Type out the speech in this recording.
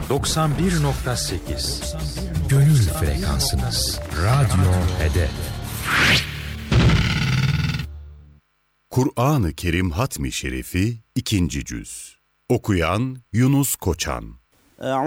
91.8 Gönül frekansınız. Radyo Hedef. Kur'an-ı Kerim Hatmi Şerifi 2. Cüz. Okuyan Yunus Koçan.